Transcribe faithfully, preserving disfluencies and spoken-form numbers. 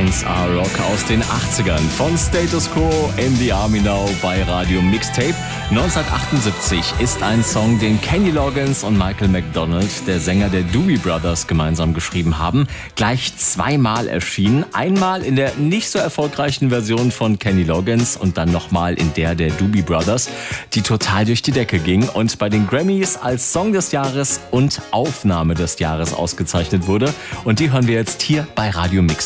eins A Rock aus den achtzigern von Status Quo in the Army Now bei Radio Mixtape. neunzehnhundertachtundsiebzig ist ein Song, den Kenny Loggins und Michael McDonald, der Sänger der Doobie Brothers, gemeinsam geschrieben haben. Gleich zweimal erschienen. Einmal in der nicht so erfolgreichen Version von Kenny Loggins und dann nochmal in der der Doobie Brothers, die total durch die Decke ging und bei den Grammys als Song des Jahres und Aufnahme des Jahres ausgezeichnet wurde. Und die hören wir jetzt hier bei Radio Mixtape.